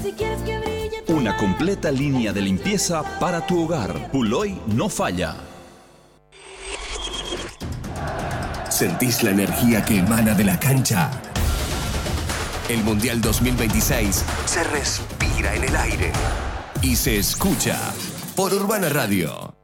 Una completa línea de limpieza para tu hogar. Puloy no falla. ¿Sentís la energía que emana de la cancha? El Mundial 2026 se respira en el aire y se escucha por Urbana Radio.